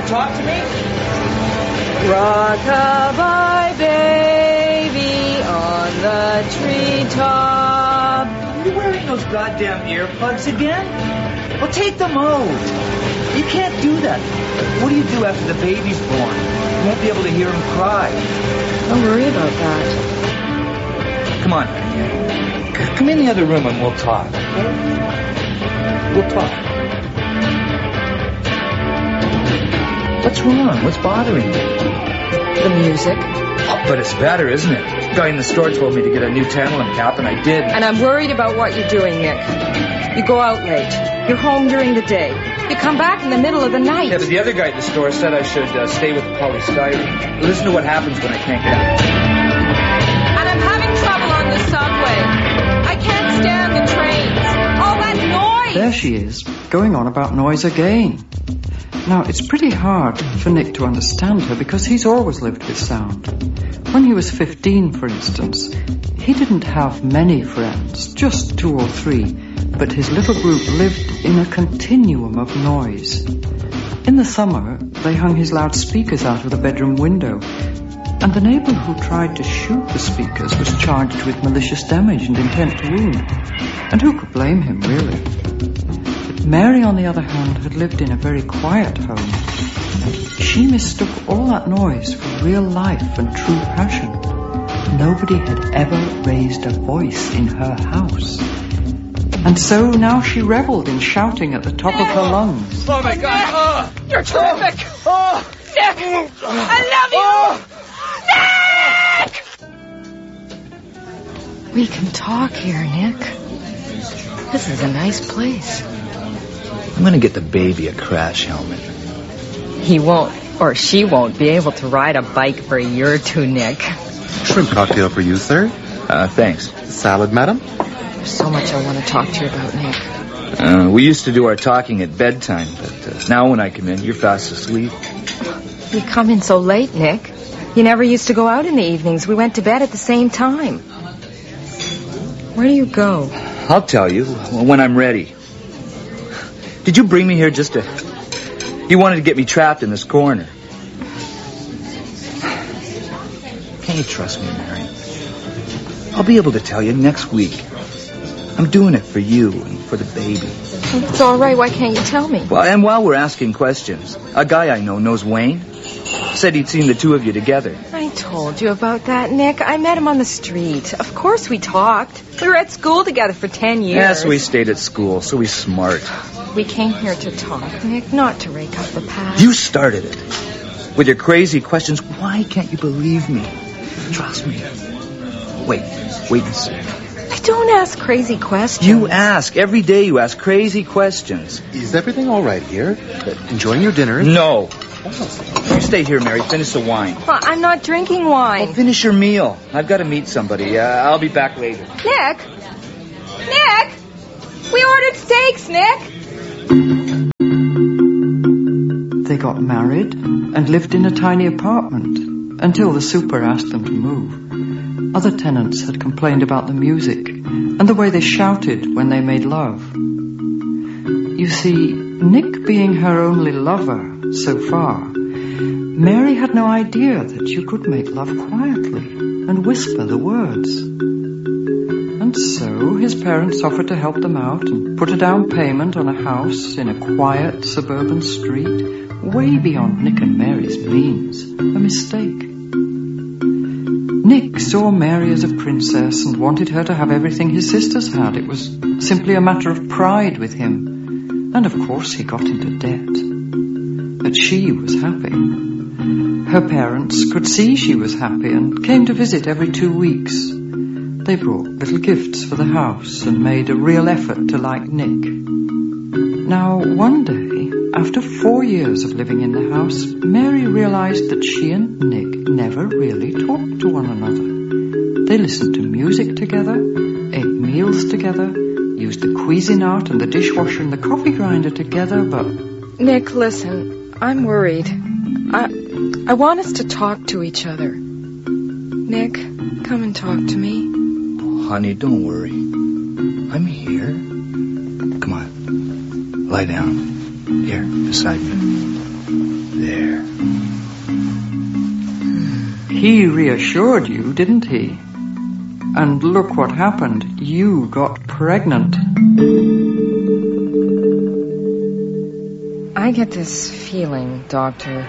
talk to me? Rock-a-bye, baby, on the treetop. Are you wearing those goddamn earplugs again? Well, take them out. You can't do that. What do you do after the baby's born? You won't be able to hear him cry. Don't worry about that. Come on. Come in the other room and we'll talk, okay? We'll talk. What's wrong? What's bothering you? The music. Oh, but it's better, isn't it? The guy in the store told me to get a new tantalum cap, and I did. And I'm worried about what you're doing, Nick. You go out late. You're home during the day. You come back in the middle of the night. Yeah, but the other guy at the store said I should stay with the polystyrene. Listen to what happens when I can't get out. And I'm having trouble on the subway. I can't stand the trains. All that noise. There she is, going on about noise again. Now, it's pretty hard for Nick to understand her because he's always lived with sound. When he was 15, for instance, he didn't have many friends, just 2 or 3, but his little group lived in a continuum of noise. In the summer, they hung his loudspeakers out of the bedroom window, and the neighbour who tried to shoot the speakers was charged with malicious damage and intent to wound. And who could blame him, really? Mary, on the other hand, had lived in a very quiet home. She mistook all that noise for real life and true passion. Nobody had ever raised a voice in her house. And so now she revelled in shouting at the top of her lungs. Oh, my God. You're terrific. Nick, I love you. Nick! We can talk here, Nick. This is a nice place. I'm going to get the baby a crash helmet. He won't, or she won't, be able to ride a bike for a year or two, Nick. Shrimp cocktail for you, sir. Thanks. Salad, madam. There's so much I want to talk to you about, Nick. We used to do our talking at bedtime, but now when I come in, you're fast asleep. You come in so late, Nick. You never used to go out in the evenings. We went to bed at the same time. Where do you go? I'll tell you when I'm ready. Did you bring me here just to... You wanted to get me trapped in this corner. Can you trust me, Mary? I'll be able to tell you next week. I'm doing it for you and for the baby. It's all right. Why can't you tell me? Well, and while we're asking questions, a guy I know knows Wayne. Said he'd seen the two of you together. I told you about that, Nick. I met him on the street. Of course we talked. We were at school together for 10 years. Yes, we stayed at school, so he's smart. We came here to talk, Nick, not to rake up the past. You started it. With your crazy questions, why can't you believe me? Trust me. Wait and see. I don't ask crazy questions. You ask. Every day you ask crazy questions. Is everything all right here? Enjoying your dinner? No. You stay here, Mary. Finish the wine. Well, I'm not drinking wine. Well, finish your meal. I've got to meet somebody. I'll be back later. Nick! Nick! We ordered steaks, Nick! They got married and lived in a tiny apartment until the super asked them to move. Other tenants had complained about the music and the way they shouted when they made love. You see, Nick being her only lover so far, Mary had no idea that you could make love quietly and whisper the words. And so his parents offered to help them out and put a down payment on a house in a quiet suburban street, way beyond Nick and Mary's means. A mistake. Nick saw Mary as a princess and wanted her to have everything his sisters had. It was simply a matter of pride with him. And of course he got into debt. But she was happy. Her parents could see she was happy and came to visit every 2 weeks. They brought little gifts for the house and made a real effort to like Nick. Now, one day, after 4 years of living in the house, Mary realized that she and Nick never really talked to one another. They listened to music together, ate meals together, used the Cuisinart and the dishwasher and the coffee grinder together, but... Nick, listen, I'm worried. I want us to talk to each other. Nick, come and talk to me. Oh, honey, don't worry. I'm here. Come on. Lie down. Here, beside me. There. He reassured you, didn't he? And look what happened. You got pregnant. I get this feeling, Doctor,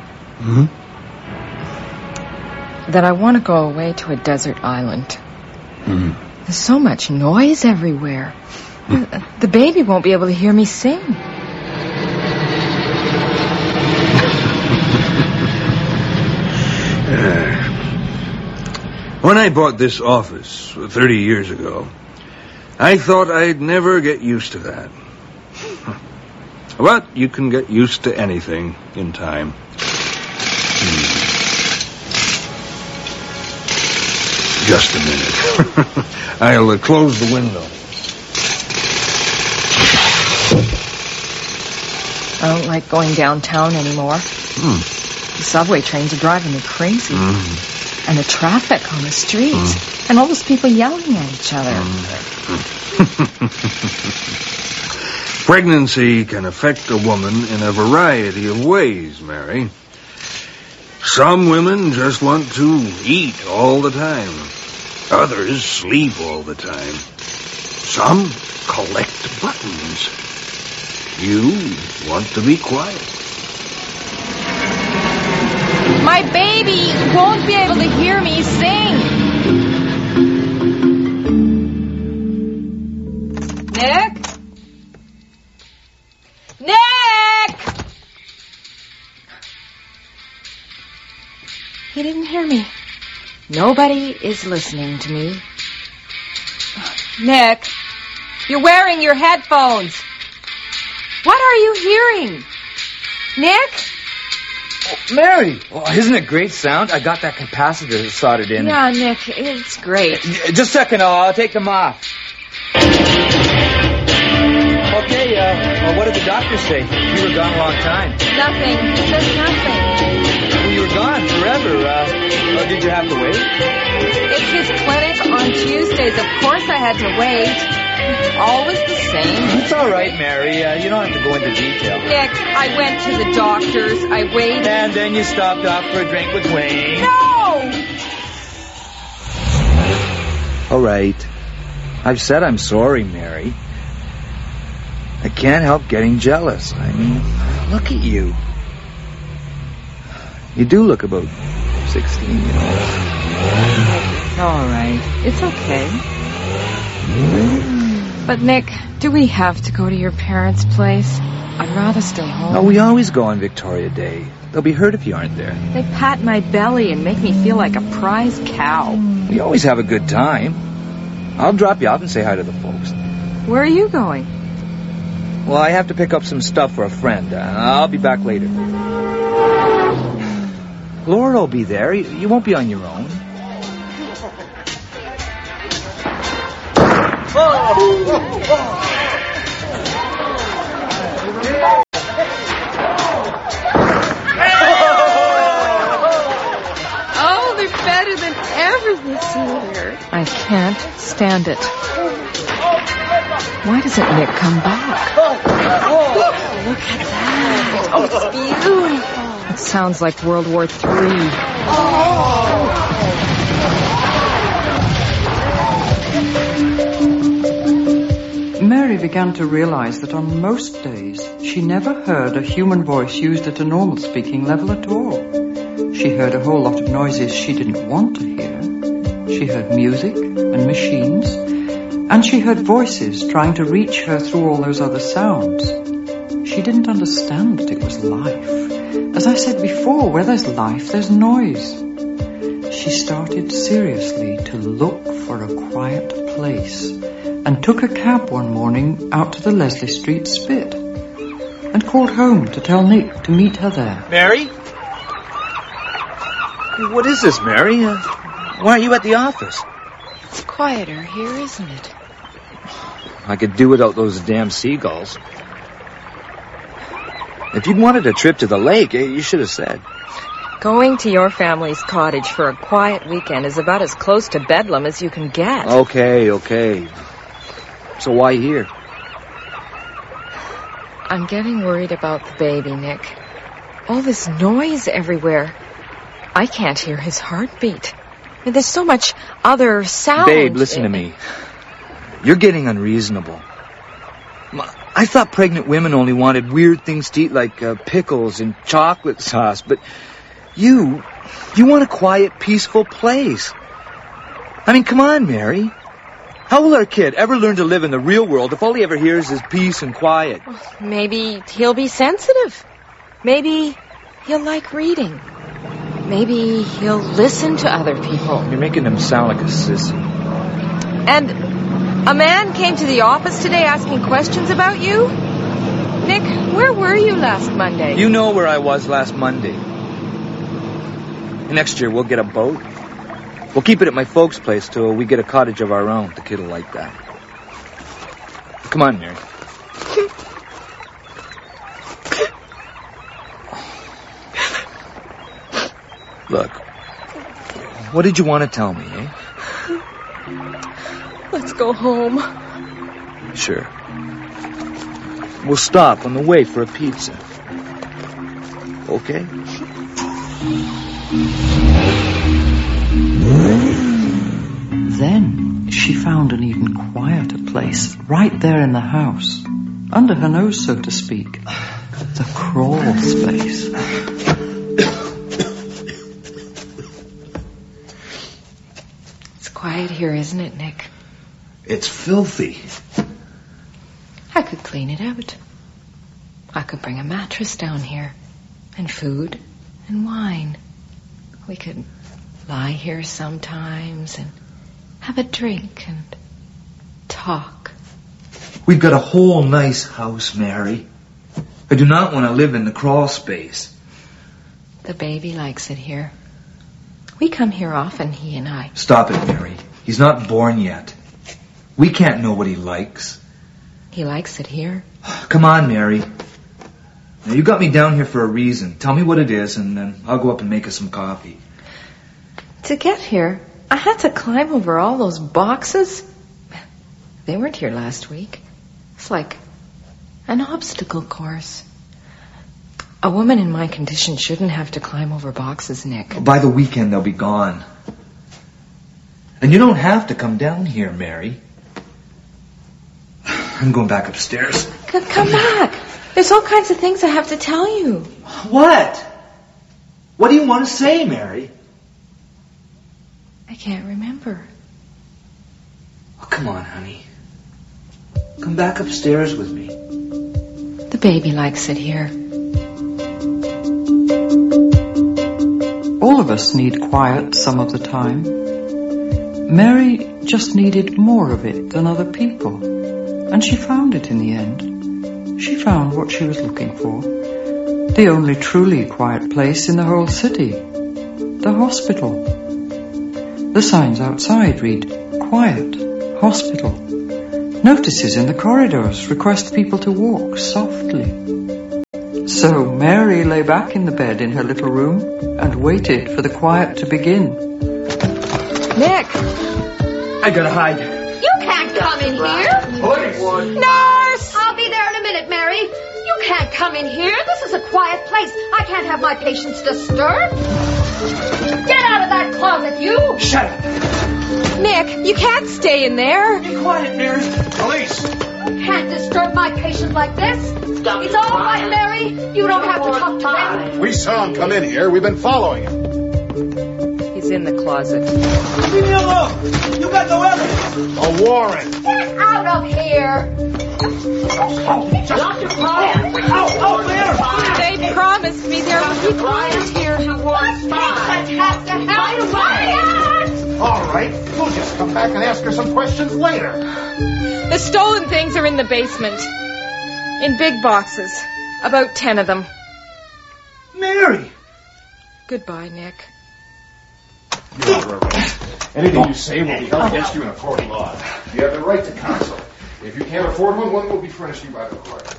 that I want to go away to a desert island. There's so much noise everywhere. The baby won't be able to hear me sing. When I bought this office 30 years ago, I thought I'd never get used to that. But you can get used to anything in time. Just a minute. I'll close the window. I don't like going downtown anymore. The subway trains are driving me crazy. And the traffic on the streets. And all those people yelling at each other. Pregnancy can affect a woman in a variety of ways, Mary. Some women just want to eat all the time. Others sleep all the time. Some collect buttons. You want to be quiet. My baby won't be able to hear me sing. Nick? Nick! He didn't hear me. Nobody is listening to me. Nick, you're wearing your headphones. What are you hearing? Nick? Oh, Mary! Oh, isn't it great sound? I got that capacitor soldered in. Yeah, Nick, it's great. Just a second, I'll take them off. Okay, what did the doctor say? You were gone a long time. Nothing. Just nothing. Well, you were gone forever. Did you have to wait? It's his clinic on Tuesdays. Of course I had to wait. Always the same. It's all right, Mary. You don't have to go into detail. Nick, I went to the doctor's. I waited. And then you stopped off for a drink with Wayne. No! All right. I've said I'm sorry, Mary. I can't help getting jealous. I mean, look at you. You do look about 16, you know. All right. It's okay. But, Nick, do we have to go to your parents' place? I'd rather stay home. No, we always go on Victoria Day. They'll be hurt if you aren't there. They pat my belly and make me feel like a prize cow. We always have a good time. I'll drop you off and say hi to the folks. Where are you going? Well, I have to pick up some stuff for a friend. I'll be back later. Laura will be there. You won't be on your own. Oh, they're better than ever this year. I can't stand it. Why doesn't Nick come back? Look at that. Oh, it's beautiful. It sounds like World War III. Mary began to realize that on most days she never heard a human voice used at a normal speaking level at all. She heard a whole lot of noises she didn't want to hear. She heard music and machines, and she heard voices trying to reach her through all those other sounds. She didn't understand that it was life. As I said before, where there's life, there's noise. She started seriously to look for a quiet place and took a cab one morning out to the Leslie Street Spit and called home to tell Nick to meet her there. Mary? What is this, Mary? Why aren't you at the office? It's quieter here, isn't it? I could do without those damn seagulls. If you'd wanted a trip to the lake, you should have said. Going to your family's cottage for a quiet weekend is about as close to Bedlam as you can get. Okay. So why here? I'm getting worried about the baby, Nick. All this noise everywhere. I can't hear his heartbeat. There's so much other sound. Babe, listen to me. You're getting unreasonable. I thought pregnant women only wanted weird things to eat like pickles and chocolate sauce, but you want a quiet, peaceful place. I mean, come on, Mary. How will our kid ever learn to live in the real world if all he ever hears is peace and quiet? Maybe he'll be sensitive. Maybe he'll like reading. Maybe he'll listen to other people. You're making him sound like a sissy. And a man came to the office today asking questions about you. Nick, where were you last Monday? You know where I was last Monday. Next year, we'll get a boat. We'll keep it at my folks' place till we get a cottage of our own. The kid will like that. Come on, Mary. Look, what did you want to tell me, eh? Let's go home. Sure. We'll stop on the way for a pizza. Okay? Then she found an even quieter place right there in the house, under her nose, so to speak. The crawl space. It's quiet here, isn't it, Nick? It's filthy. I could clean it out. I could bring a mattress down here, and food, and wine. We could lie here sometimes and have a drink and talk. We've got a whole nice house, Mary. I do not want to live in the crawl space. The baby likes it here. We come here often, he and I. Stop it, Mary. He's not born yet. We can't know what he likes. He likes it here. Come on, Mary. Now, you got me down here for a reason. Tell me what it is, and then I'll go up and make us some coffee. To get here, I had to climb over all those boxes. They weren't here last week. It's like an obstacle course. A woman in my condition shouldn't have to climb over boxes, Nick. By the weekend, they'll be gone. And you don't have to come down here, Mary. I'm going back upstairs. Come back. There's all kinds of things I have to tell you. What? What do you want to say, Mary? I can't remember. Oh, come on, honey. Come back upstairs with me. The baby likes it here. All of us need quiet some of the time. Mary just needed more of it than other people. And she found it in the end. She found what she was looking for. The only truly quiet place in the whole city. The hospital. The signs outside read, "Quiet, hospital." Notices in the corridors request people to walk softly. So Mary lay back in the bed in her little room and waited for the quiet to begin. Nick! I gotta hide. You can't come in here. Nurse! I'll be there in a minute, Mary. You can't come in here. This is a quiet place. I can't have my patients disturbed. Get out of that closet, you! Shut up. Nick, you can't stay in there. Be quiet, Mary. Police! You can't disturb my patient like this. It's all right, Mary. You don't have to talk to them. We saw him come in here. We've been following him. He's in the closet. Leave me alone. You got no evidence. A warrant. Get out of here. They promised me there would be quiet here. What makes us have to have quiet? All right. We'll just come back and ask her some questions later. The stolen things are in the basement. In big boxes. About 10 of them. Mary. Goodbye, Nick. Anything you say will be held against you in a court of law. You have the right to counsel. If you can't afford one will be furnished you by the court.